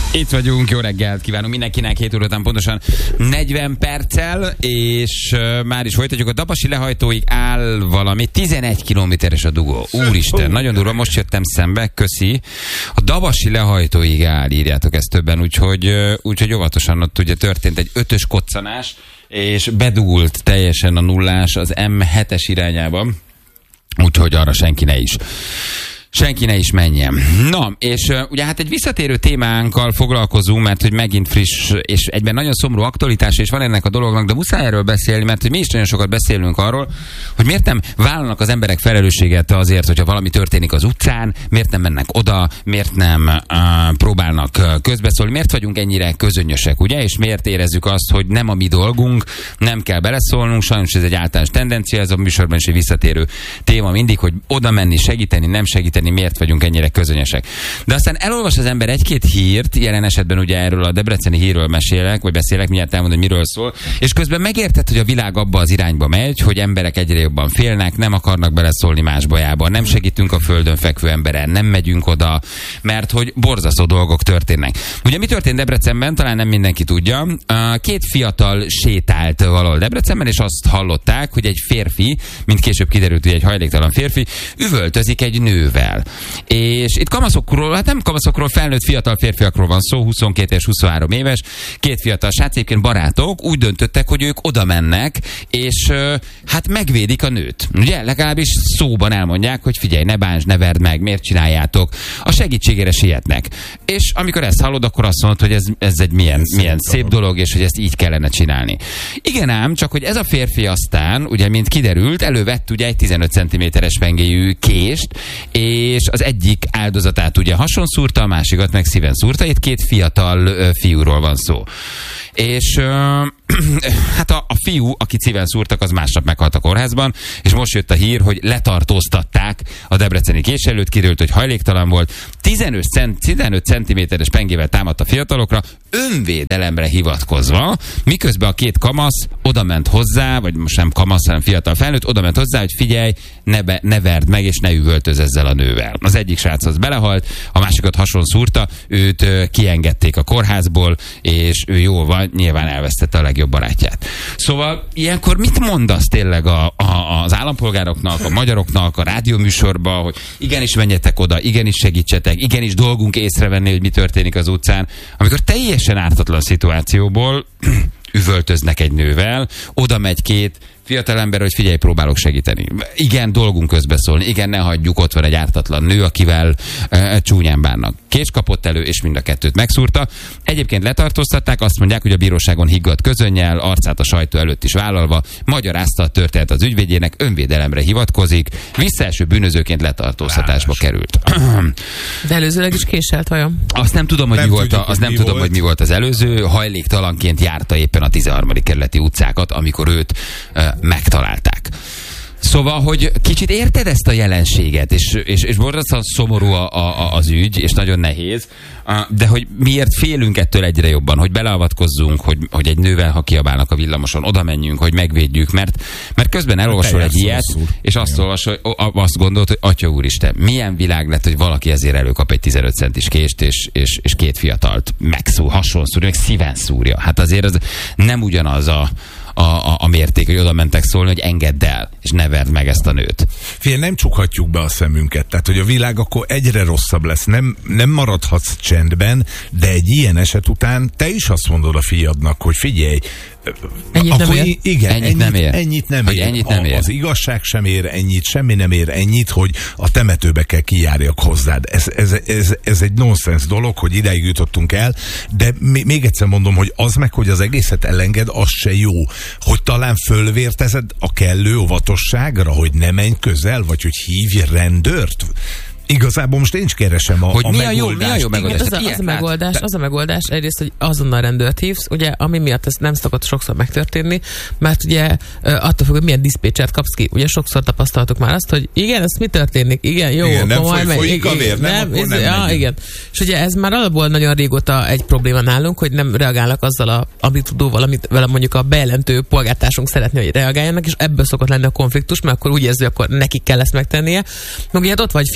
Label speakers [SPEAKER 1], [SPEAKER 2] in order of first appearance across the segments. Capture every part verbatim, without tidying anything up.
[SPEAKER 1] Itt vagyunk, jó reggelt kívánunk mindenkinek, hét óra után pontosan negyven perccel, és uh, már is folytatjuk. A Dabasi lehajtóig áll valami, tizenegy kilométeres a dugó. Úristen, nagyon durva, most jöttem szembe, köszi. A Dabasi lehajtóig áll, írjátok ezt többen, úgyhogy, uh, úgyhogy óvatosan ott ugye történt egy ötös koccanás, és bedugult teljesen a nullás az em hetes irányában, úgyhogy arra senki ne is. Senki ne is menjen. Na, és uh, ugye hát egy visszatérő témánkkal foglalkozunk, mert hogy megint friss, és egyben nagyon szomorú aktualitás, és van ennek a dolognak, de muszáj erről beszélni, mert hogy mi is nagyon sokat beszélünk arról, hogy miért nem vállalnak az emberek felelősséget azért, hogyha valami történik az utcán, miért nem mennek oda, miért nem uh, próbálnak uh, közbeszólni, miért vagyunk ennyire közönösek, ugye, és miért érezzük azt, hogy nem a mi dolgunk, nem kell beleszólnunk, sajnos ez egy általános tendencia, ez a műsorban is egy visszatérő téma mindig, hogy oda menni, segíteni, nem segíteni, miért vagyunk ennyire közönyösek. De aztán elolvas az ember egy-két hírt, jelen esetben ugye erről a debreceni hírről mesélek, vagy beszélek, mindjárt elmondom, hogy miről szól, és közben megérted, hogy a világ abba az irányba megy, hogy emberek egyre jobban félnek, nem akarnak beleszólni más bajába, nem segítünk a földön fekvő emberen, nem megyünk oda, mert hogy borzasztó dolgok történnek. Ugye mi történt Debrecenben, talán nem mindenki tudja. Két fiatal sétált valahol Debrecenben, és azt hallották, hogy egy férfi, mint később kiderült, hogy egy hajléktalan férfi, üvöltözik egy nővel. És itt kamaszokról, hát nem kamaszokról, felnőtt fiatal férfiakról van szó, huszonkét és huszonhárom éves, két fiatal srác, egyébként barátok, úgy döntöttek, hogy ők oda mennek, és hát megvédik a nőt. Ugye, legalábbis szóban elmondják, hogy figyelj, ne bánts, ne verd meg, miért csináljátok, a segítségére sietnek. És amikor ezt hallod, akkor azt mondod, hogy ez, ez egy milyen, milyen szép dolog, és hogy ezt így kellene csinálni. Igen ám, csak hogy ez a férfi aztán, ugye, mint kiderült, elővett ugye egy tizenöt centiméteres pengéjű kést, és az egyik áldozatát ugye hason szúrta, a másikat meg szíven szúrta. Itt két fiatal ö, fiúról van szó. És ö, hát a, a fiú, akit szíven szúrtak, az másnap meghalt a kórházban, és most jött a hír, hogy letartóztatták a debreceni kés előtt, kiderült, hogy hajléktalan volt, tizenöt centiméteres pengével támadt a fiatalokra, önvédelemre hivatkozva, miközben a két kamasz oda ment hozzá, vagy most nem kamasz, hanem fiatal felnőtt, oda ment hozzá, hogy figyelj, ne, be, ne verd meg, és ne üvöltöz ezzel a nővel. Az egyik srác az belehalt, a másikat hason szúrta, őt ö, kiengedték a kórházból, és ő jól van, nyilván elvesztette a legjobb barátját. Szóval ilyenkor mit mondasz tényleg a, a, az állampolgároknak, a magyaroknak, a rádióműsorba, hogy igenis menjetek oda, igenis segítsetek, igenis dolgunk észrevenni, hogy mi történik az utcán, amikor teljesen ártatlan szituációból üvöltöznek egy nővel, oda megy két fiatalember, hogy figyelj, próbálok segíteni. Igen, dolgunk közbeszólni, igen, ne hagyjuk, ott van egy ártatlan nő, akivel e, csúnyán bánnak. Kés kapott elő, és mind a kettőt megszúrta. Egyébként letartóztatták, azt mondják, hogy a bíróságon higgadt közönnyel, arcát a sajtó előtt is vállalva, magyarázta a történet az ügyvédjének, önvédelemre hivatkozik, visszaeső bűnözőként letartóztatásba került.
[SPEAKER 2] De előzőleg is késelt vajon?
[SPEAKER 1] Azt nem tudom, hogy nem mi volt, tudjuk, a, azt nem mi tudom, volt. hogy mi volt az előző. Hajléktalanként járta éppen a tizenharmadik kerületi utcákat, amikor őt uh, megtalálták. Szóval, hogy kicsit érted ezt a jelenséget, és, és, és borzasztóan szomorú a, a, az ügy, és nagyon nehéz, de hogy miért félünk ettől egyre jobban, hogy beleavatkozzunk, hogy, hogy egy nővel, ha kiabálnak a villamoson, oda menjünk, hogy megvédjük, mert, mert közben elolvasol egy ilyet, és azt, olvasol, azt gondolod, hogy Atya Úristen, milyen világ lett, hogy valaki ezért előkap egy tizenöt centis kést, és, és, és két fiatalt megszúr, hason szúrja, meg szíven szúrja. Hát azért az nem ugyanaz a A, a, a mérték, hogy oda mentek szólni, hogy engedd el, és ne verd meg ezt a nőt.
[SPEAKER 3] Figyelj, nem csukhatjuk be a szemünket, tehát hogy a világ akkor egyre rosszabb lesz, nem, nem maradhatsz csendben, de egy ilyen eset után te is azt mondod a fiadnak, hogy figyelj,
[SPEAKER 2] ennyit
[SPEAKER 3] akkor
[SPEAKER 2] nem ér.
[SPEAKER 3] Igen,
[SPEAKER 1] ennyit,
[SPEAKER 3] ennyit
[SPEAKER 1] nem ér.
[SPEAKER 3] Ennyit nem
[SPEAKER 1] hogy
[SPEAKER 3] ér.
[SPEAKER 1] Ennyit nem ér.
[SPEAKER 3] A, az igazság sem ér ennyit, semmi nem ér ennyit, hogy a temetőbe kell kijárjak hozzád. Ez, ez, ez, ez egy nonsens dolog, hogy ideig jutottunk el, de még egyszer mondom, hogy az meg, hogy az egészet elenged, az se jó. Hogy talán fölvértezed a kellő óvatosságra, hogy ne menj közel, vagy hogy hívj rendőrt. Igazából most én is keresem a,
[SPEAKER 1] hogy
[SPEAKER 3] a
[SPEAKER 1] mi
[SPEAKER 3] megoldást.
[SPEAKER 1] A jó, mi a jó megoldás?
[SPEAKER 2] Az a, az, a megoldás az a megoldás egyrészt, hogy azonnal rendőrt hívsz, ugye, ami miatt ez nem szokott sokszor megtörténni, mert ugye attól függ, hogy milyen diszpécsert kapsz ki. Ugye sokszor tapasztaltuk már azt, hogy igen, ez mi történik? Igen, jó,
[SPEAKER 3] igen, nem
[SPEAKER 2] majd
[SPEAKER 3] foly, folyik a vér, nem, nem,
[SPEAKER 2] ez, nem ja, igen. És ugye ez már alapból nagyon régóta egy probléma nálunk, hogy nem reagálnak azzal a amplitudóval, amit vele mondjuk a bejelentő polgártársunk szeretné, hogy reagáljanak, és ebből szokott lenni a konfliktus, mert akkor úgy érzi, hogy akkor nekik kell ezt megtennie. Meg ugye ott vagy fiatalon,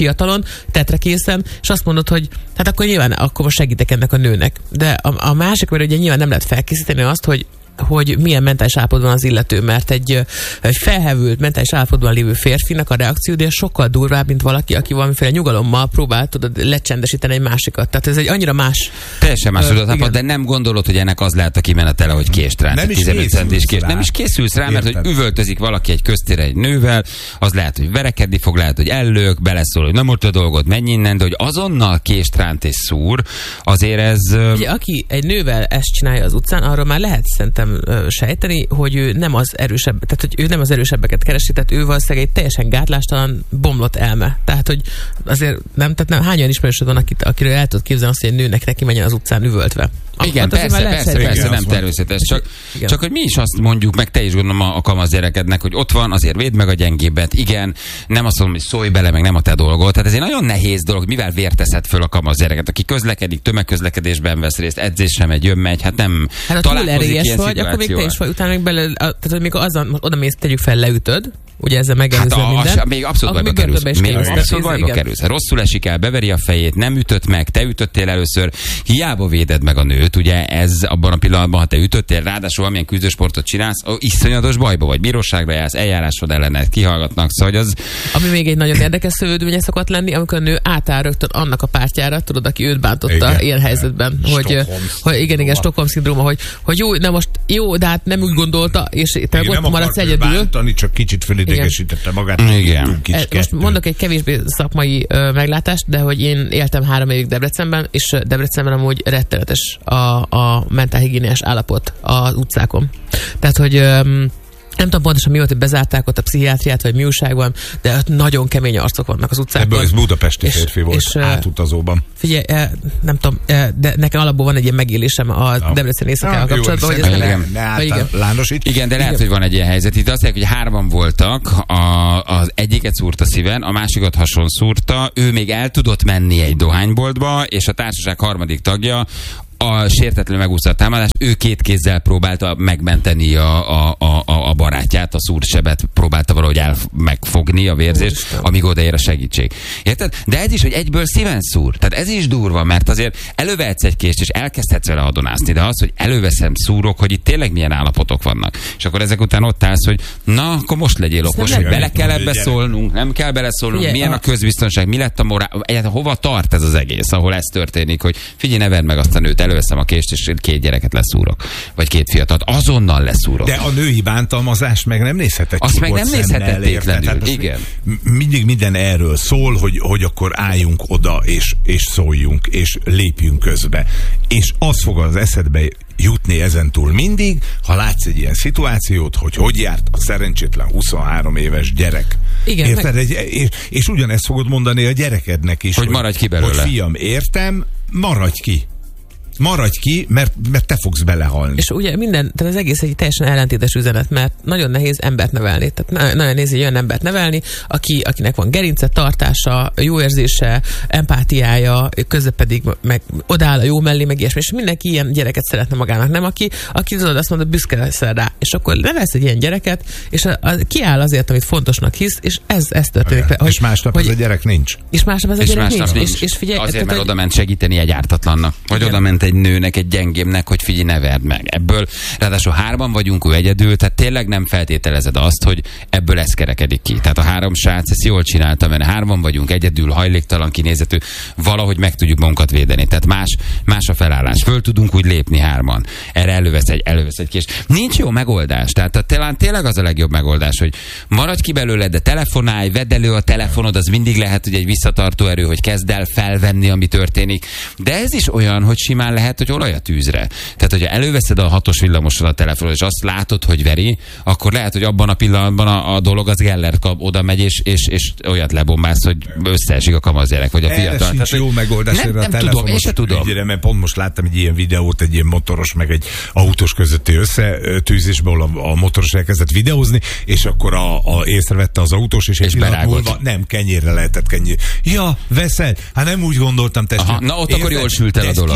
[SPEAKER 2] asztalon, tetre készen, és azt mondod, hogy hát akkor nyilván akkor most segítek ennek a nőnek. De a, a másik, mert ugye nyilván nem lehet felkészíteni azt, hogy hogy milyen mentális állapotban az illető, mert egy, egy felhevült mentális állapotban lévő férfinak a reakció, de sokkal durvább, mint valaki, aki valamiféle nyugalommal próbál tudod lecsendesíteni egy másikat. Tehát ez egy annyira más.
[SPEAKER 1] Teljesen más tudatában, de nem gondolod, hogy ennek az lehet a kimenetele, hogy kést rá.
[SPEAKER 3] Nem is készülsz
[SPEAKER 1] kést.
[SPEAKER 3] rá.
[SPEAKER 1] Nem is készülsz rá, mert hogy üvöltözik valaki egy köztére egy nővel, az lehet, hogy verekedni fog, lehet, hogy ellök, beleszól, hogy nem ott a dolgot, menj innen, de hogy azonnal kést ránt és szúr, azért ez...
[SPEAKER 2] Ugye, aki egy nővel ezt csinálja az utcán, arról már lehet szerintem sejteni, hogy ő nem az erősebb, tehát hogy ő nem az erősebbeket keresi, tehát ő valószínűleg egy teljesen gátlástalan, bomlott elme. Tehát, hogy azért nem, tehát nem, hányan ismerősöd van, akit, akiről el tudod képzelni azt, hogy egy nőnek neki menjen az utcán üvöltve.
[SPEAKER 1] Igen,
[SPEAKER 2] hát
[SPEAKER 1] persze, persze, persze, persze, nem természetes. Csak, csak hogy mi is azt mondjuk, meg te is gondolom a, a kamasz gyerekednek, hogy ott van, azért védd meg a gyengébbet. Igen, nem azt mondom, hogy szólj bele, meg nem a te dolgod. Tehát ez egy nagyon nehéz dolog, mivel vérteszed föl a kamasz gyereket, aki közlekedik, tömegközlekedésben vesz részt, edzésre megy, jön, megy, hát nem
[SPEAKER 2] hát találkozik ilyen szituációval. Vagy, akkor még te is vagy, utána még bele, tehát hogy még azon, oda mész, tegyük fel, leütöd, ugye ezzel megelőzöl
[SPEAKER 1] hát a,
[SPEAKER 2] minden.
[SPEAKER 1] A, még abszolút bajba kerülsz. Még abszolút bajba kerülsz. Rosszul esik el, beveri a fejét, nem ütött meg, te ütöttél először, hiába véded meg a nőt, ugye ez abban a pillanatban, ha te ütöttél, ráadásul valamilyen küzdősportot csinálsz, ó, iszonyatos bajba vagy, bíróságra jársz, eljárásod ellenet, kihallgatnak, szóval az... Ami
[SPEAKER 2] még egy nagyon érdekes szövődménye szokott lenni, amikor a nő átáll rögtön annak a pártjára, tudod, aki őt bántotta igen, ilyen helyzetben, hogy, hogy igen, igen, Stockholm szindróma, hogy, hogy jó, na most jó, de hát nem úgy gondolta, és te igen, ott maradsz egyedül.
[SPEAKER 3] Bántani, csak kicsit felidegesítette magát.
[SPEAKER 1] Igen.
[SPEAKER 2] E, most mondok egy kevésbé szakmai ö, meglátást, de hogy én éltem három évig Debrecenben, és Debrecenben amúgy rettenetes a, a mentálhigiéniás állapot az utcákon. Tehát, hogy ö, nem tudom pontosan mi volt, hogy bezárták ott a pszichiátriát, vagy mi újság van, de ott nagyon kemény arcok vannak az utcákon.
[SPEAKER 3] Ebből ez budapesti férfi volt, és, átutazóban.
[SPEAKER 2] Figyelj, nem tudom, de nekem alapból van egy ilyen megélésem a ja. Debrecen éjszakával kapcsolatban, hogy ez nem...
[SPEAKER 1] Igen,
[SPEAKER 3] ne, igen. Lánosít.
[SPEAKER 1] Igen, de lehet, igen. hogy van egy ilyen helyzet. Itt azt mondják, hogy hárman voltak, a, az egyiket szúrta szíven, a másikat hason szúrta, ő még el tudott menni egy dohányboltba, és a társaság harmadik tagja a sértetlenül megúszta a támadást, ő két kézzel próbálta megmenteni a, a, a, a barátját, a szúrsebet próbálta valahogy el megfogni a vérzést, amíg odaér a segítség. Érted? De ez is, hogy egyből szíven szúr. Tehát ez is durva, mert azért elővehetsz egy kést, és elkezdhetsz vele adonászni, de az, hogy előveszem, szúrok, hogy itt tényleg milyen állapotok vannak. És akkor ezek után ott állsz, hogy na, akkor most legyél okos, hogy bele kell ebbe szólnunk, nem kell beleszólnunk, ugye, milyen a közbiztonság, mi lett a morál, egyáltalán hova tart ez az egész, ahol ez történik, hogy figyelj, ne vedd meg azt a nőt, előveszem a kést, és két gyereket leszúrok. Vagy két fiatalt. Azonnal leszúrok.
[SPEAKER 3] De a női bántalmazás meg nem nézhetett.
[SPEAKER 1] Azt meg nem nézhetettétlenül. Igen.
[SPEAKER 3] Mindig minden erről szól, hogy, hogy akkor álljunk oda, és, és szóljunk, és lépjünk közbe. És az fog az eszedbe jutni ezentúl mindig, ha látsz egy ilyen szituációt, hogy hogy járt a szerencsétlen huszonhárom éves gyerek.
[SPEAKER 2] Igen,
[SPEAKER 3] érted? Meg... Egy, és, és ugyanezt fogod mondani a gyerekednek is.
[SPEAKER 1] Hogy, hogy maradj ki belőle.
[SPEAKER 3] Hogy fiam, értem, maradj ki. Maradj ki, mert, mert te fogsz belehalni.
[SPEAKER 2] És ugye minden, tehát az egész egy teljesen ellentétes üzenet, mert nagyon nehéz embert nevelni. Tehát nagyon nehéz egy olyan embert nevelni, aki, akinek van gerince, tartása, jó érzése, empátiája, közben pedig meg odáll a jó mellé, meg ilyesmi. És mindenki ilyen gyereket szeretne magának, nem? Aki, aki tudod, azt mondod, büszke leszel rá. És akkor nevelsz egy ilyen gyereket, és a, a, kiáll azért, amit fontosnak hisz, és ez, ez történik.
[SPEAKER 3] Hogy, és másnap hogy, ez a gyerek nincs.
[SPEAKER 2] És másnap ez a
[SPEAKER 1] és
[SPEAKER 2] gyerek nincs.
[SPEAKER 1] nincs.
[SPEAKER 2] És, és figyelj,
[SPEAKER 1] azért,
[SPEAKER 2] tehát,
[SPEAKER 1] mert
[SPEAKER 2] hogy...
[SPEAKER 1] oda ment segíteni egy ártatlannak. Vagy oda ment egy nőnek, egy gyengémnek, hogy figyelj, ne verd meg. Ebből, ráadásul hárman vagyunk, ő egyedül, tehát tényleg nem feltételezed azt, hogy ebből ez kerekedik ki. Tehát a három srác ezt jól csinálta, mert hárman vagyunk, egyedül, hajléktalan, kinézetű, valahogy meg tudjuk magunkat védeni. Tehát más, más a felállás. Föl tudunk úgy lépni hárman. Erre elővesz egy, elővesz egy kés. Nincs jó megoldás. Tehát talán tényleg az a legjobb megoldás, hogy maradj ki belőle, de telefonálj, vedd elő a telefonod, az mindig lehet, hogy egy visszatartó erő, hogy kezd el felvenni, ami történik. De ez is olyan, hogy simán lehet, hogy olaj a tűzre. Tehát, hogyha előveszed a hatos villamoson a telefonod, és azt látod, hogy veri, akkor lehet, hogy abban a pillanatban a, a dolog az Geller kap, oda megy, és, és, és olyat lebomбász, hogy összeesik a kamaszgyerek, vagy a
[SPEAKER 3] erre
[SPEAKER 1] fiatal.
[SPEAKER 3] Sincs
[SPEAKER 1] Tehát,
[SPEAKER 3] jó megoldás
[SPEAKER 1] nem,
[SPEAKER 3] erre a
[SPEAKER 1] nem tudom, én se tudom.
[SPEAKER 3] Ügyre, mert pont most láttam egy ilyen videót, egy ilyen motoros, meg egy autós közötti összetűzésből a, a motoros elkezdett videózni, és akkor a, a észrevette az autós, és, és egy pillanat múlva nem, kenyérre lehetett kenyér. Ja, veszed? Hát nem úgy gondoltam, testvérem.
[SPEAKER 1] Na ott akkor jól sült el a dolog.
[SPEAKER 3] Kiszámít.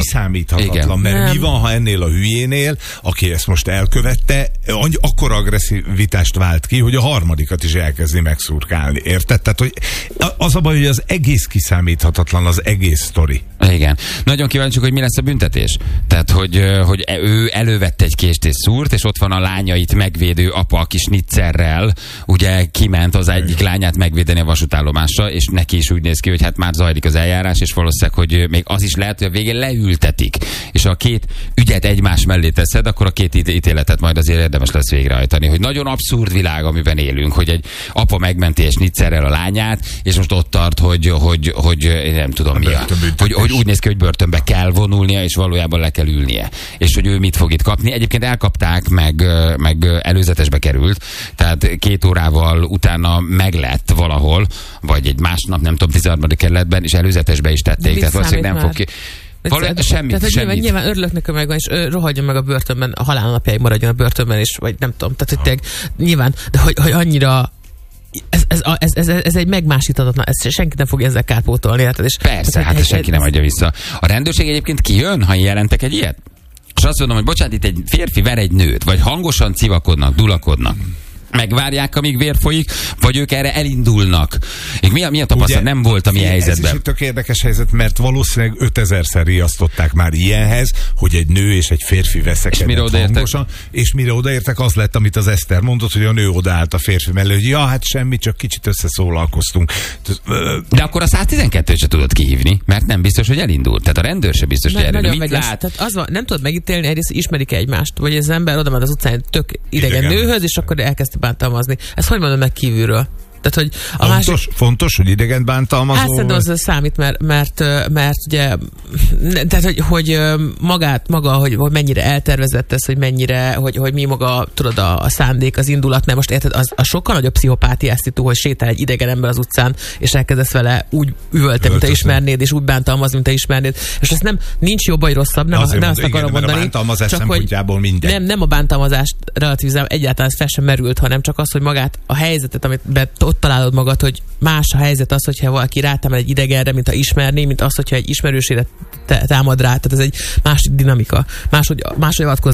[SPEAKER 3] kiszámíthatatlan,
[SPEAKER 1] Igen.
[SPEAKER 3] mert
[SPEAKER 2] Nem.
[SPEAKER 3] mi van, ha ennél a hülyénél, aki ezt most elkövette, akkor agresszivitást vált ki, hogy a harmadikat is elkezdi megszurkálni. Érted? Tehát, hogy az a baj, hogy az egész kiszámíthatatlan, az egész sztori.
[SPEAKER 1] Igen. Nagyon kíváncsiak, hogy mi lesz a büntetés. Tehát, hogy, hogy ő elővette egy kést és szúrt, és ott van a lányait megvédő apa, aki snitzerrel, ugye kiment az egyik lányát megvédeni a vasútállomásra, és neki is úgy néz ki, hogy hát már zajlik az eljárás, és valószínűleg, hogy még az is lehet, hogy a végén leültetik, és a két ügyet egymás mellé teszed, akkor a két ítéletet majd azért érdemes lesz végrehajtani. Hogy nagyon abszurd világ, amiben élünk, hogy egy apa megmenti egy snitzerrel a lányát, és most ott tart, hogy, hogy, hogy nem tudom a mi a, hogy, hogy úgy néz ki, hogy börtönbe kell vonulnia, és valójában le kell ülnie. És hogy ő mit fog itt kapni. Egyébként elkapták, meg, meg előzetesbe került, tehát két órával utána meglett valahol, vagy egy másnap, nem tudom, tizenharmadik kerületben, és előzetesbe is tették. Tehát valószínűleg nem fog ki. Valójában semmit,
[SPEAKER 2] tehát,
[SPEAKER 1] semmit.
[SPEAKER 2] Nyilván, nyilván örülök neki megvan, és ö, rohadjon meg a börtönben, a halálnapjáig maradjon a börtönben, és vagy nem tudom, tehát hogy tényleg, nyilván, de hogy, hogy annyira Ez, ez, ez, ez, ez egy megmásíthatatlan, ezt senki nem fogja ezzel kárpótolni. Hát, és,
[SPEAKER 1] persze,
[SPEAKER 2] tehát,
[SPEAKER 1] hát
[SPEAKER 2] egy,
[SPEAKER 1] senki
[SPEAKER 2] egy,
[SPEAKER 1] nem adja vissza. A rendőrség egyébként kijön, ha jelentek egy ilyet? És azt mondom, hogy bocsánat, itt egy férfi ver egy nőt, vagy hangosan civakodnak, dulakodnak. Megvárják, amíg vér folyik, vagy ők erre elindulnak. És mi a, mi a tapasztalat? Nem voltam ilyen helyzetben.
[SPEAKER 3] Ez is egy tök érdekes helyzet, mert valószínűleg ötezerszer riasztották már ilyenhez, hogy egy nő és egy férfi veszekedett hangosan, és mire odaértek, az lett, amit az Eszter mondott, hogy a nő odaállt a férfi mellé, hogy ja, hát semmi, csak kicsit összeszólalkoztunk.
[SPEAKER 1] De akkor a száztizenkettőt se tudod kihívni, mert nem biztos, hogy elindult. Tehát a rendőr se biztos, hogy erről mit lát.
[SPEAKER 2] Tehát az van, nem tudod megítélni, egyrészt ismerik egymást, vagy az ember oda ment az utcán tök idegen, idegen nőhöz, és akkor elkezd bántalmazni. Ezt hogy mondom meg kívülről? Tehát, hogy a
[SPEAKER 3] fontos,
[SPEAKER 2] másik...
[SPEAKER 3] fontos, hogy idegen bántalmazó.
[SPEAKER 2] Hát szerintem az számít, mert, mert, mert ugye, tehát, hogy, hogy magát, maga, hogy, hogy mennyire eltervezett ez, hogy mennyire, hogy, hogy mi maga, tudod, a, a szándék, az indulat, mert most érted, az, az sokkal nagyobb pszichopátiáztató, hogy sétál egy idegen ember az utcán, és elkezdesz vele úgy üvölteni, mint te ismernéd, és úgy bántalmazni, mint te ismernéd. És ez nem, nincs jobb vagy rosszabb, nem, nem azt akarom mondani.
[SPEAKER 3] A bántalmazás
[SPEAKER 2] csak,
[SPEAKER 3] szempontjából minden.
[SPEAKER 2] Nem, nem a bántalmazást relativizálom, egyáltalán ez fel sem merült, hanem csak az, hogy magát, a helyzetet, amit be, ott találod magad, hogy más a helyzet az, hogyha valaki rátámad egy idegenre, mint ha ismerné, mint az, hogyha egy ismerősére támad rá. Tehát ez egy másik dinamika. Máshogy, máshogy avatkozni